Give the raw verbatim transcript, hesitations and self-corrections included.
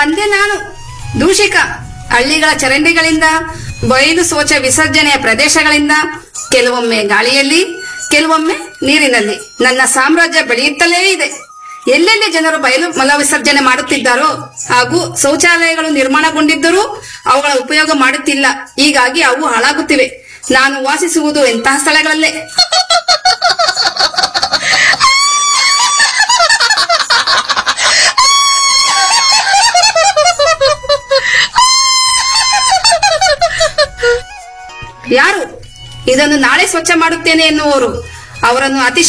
ಒಂದೇ ನಾನು ದೂಷಿಕ. ಹಳ್ಳಿಗಳ ಚರಂಡಿಗಳಿಂದ, ಬಯಲು ಶೌಚ ವಿಸರ್ಜನೆಯ ಪ್ರದೇಶಗಳಿಂದ, ಕೆಲವೊಮ್ಮೆ ಗಾಳಿಯಲ್ಲಿ, ಕೆಲವೊಮ್ಮೆ ನೀರಿನಲ್ಲಿ ನನ್ನ ಸಾಮ್ರಾಜ್ಯ ಬೆಳೆಯುತ್ತಲೇ ಇದೆ. ಎಲ್ಲೆಲ್ಲಿ ಜನರು ಬಯಲು ಮಲ ವಿಸರ್ಜನೆ ಮಾಡುತ್ತಿದ್ದಾರೋ ಹಾಗೂ ಶೌಚಾಲಯಗಳು ನಿರ್ಮಾಣಗೊಂಡಿದ್ದರೂ ಅವುಗಳ ಉಪಯೋಗ ಮಾಡುತ್ತಿಲ್ಲ. ಹೀಗಾಗಿ ಅವು ಹಾಳಾಗುತ್ತಿವೆ. ನಾನು ವಾಸಿಸುವುದು ಎಂತಹ ಸ್ಥಳಗಳಲ್ಲೇ. ಯಾರು ಇದನ್ನು ನಾಳೆ ಸ್ವಚ್ಛ ಮಾಡುತ್ತೇನೆ ಎನ್ನುವವರು? ಅವರನ್ನು ಅತಿ